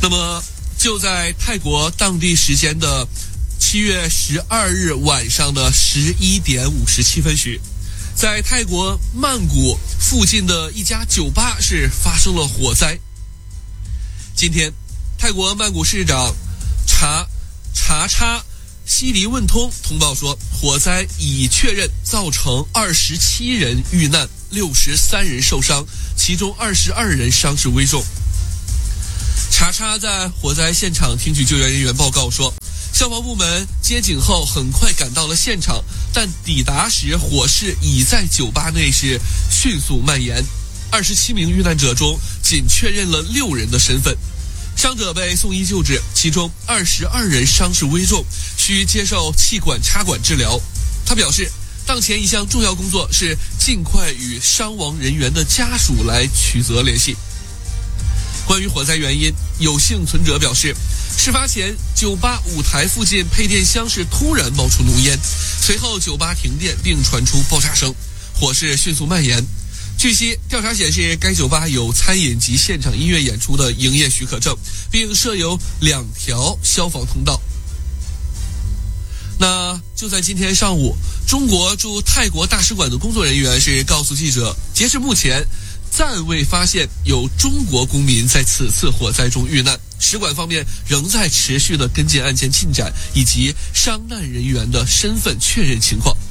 那么就在泰国当地时间的7月12日晚上的11点57分时，在泰国曼谷附近的一家酒吧是发生了火灾。今天泰国曼谷市长查西里问通通报说，火灾已确认造成27人遇难，63人受伤，其中22人伤势危重。查在火灾现场听取救援人员报告说，消防部门接警后很快赶到了现场，但抵达时火势已在酒吧内是迅速蔓延。27名遇难者中仅确认了6人的身份，伤者被送医救治，其中22人伤势危重，需接受气管插管治疗。他表示，当前一项重要工作是尽快与伤亡人员的家属来取得联系。关于火灾原因，有幸存者表示，事发前酒吧舞台附近配电箱是突然冒出浓烟，随后酒吧停电并传出爆炸声，火势迅速蔓延。据悉，调查显示该酒吧有餐饮及现场音乐演出的营业许可证，并设有2条消防通道。那就在今天上午，中国驻泰国大使馆的工作人员是告诉记者，截至目前暂未发现有中国公民在此次火灾中遇难，使馆方面仍在持续的跟进案件进展以及伤难人员的身份确认情况。